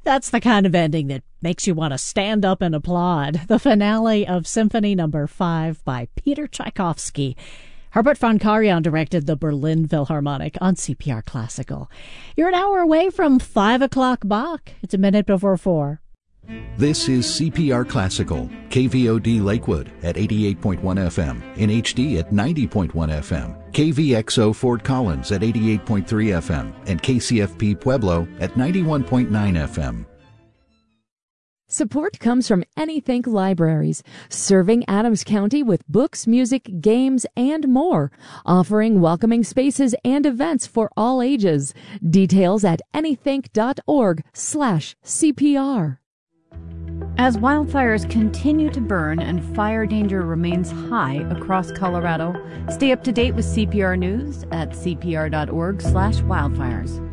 That's the kind of ending that makes you want to stand up and applaud. The finale of Symphony No. 5 by Peter Tchaikovsky. Herbert von Karajan directed the Berlin Philharmonic on CPR Classical. You're an hour away from 5 o'clock Bach. It's a minute before 4. This is CPR Classical, KVOD Lakewood at 88.1 FM, in HD at 90.1 FM, KVXO Fort Collins at 88.3 FM, and KCFP Pueblo at 91.9 FM. Support comes from Anythink Libraries, serving Adams County with books, music, games, and more, offering welcoming spaces and events for all ages. Details at anythink.org/CPR. As wildfires continue to burn and fire danger remains high across Colorado, stay up to date with CPR News at cpr.org/wildfires.